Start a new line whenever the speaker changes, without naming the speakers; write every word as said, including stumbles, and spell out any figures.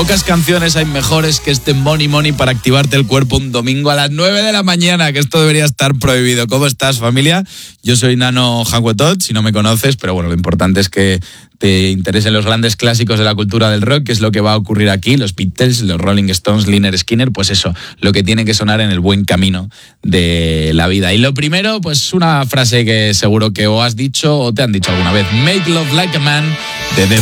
Pocas canciones hay mejores que este Money Money para activarte el cuerpo un domingo a las nueve de la mañana, que esto debería estar prohibido. ¿Cómo estás, familia? Yo soy Nano Hanguetot, si no me conoces, pero bueno, lo importante es que te interesen los grandes clásicos de la cultura del rock, que es lo que va a ocurrir aquí, los Beatles, los Rolling Stones, Lynyrd Skynyrd, pues eso, lo que tiene que sonar en el buen camino de la vida. Y lo primero, pues una frase que seguro que o has dicho o te han dicho alguna vez: Make Love Like a Man, de The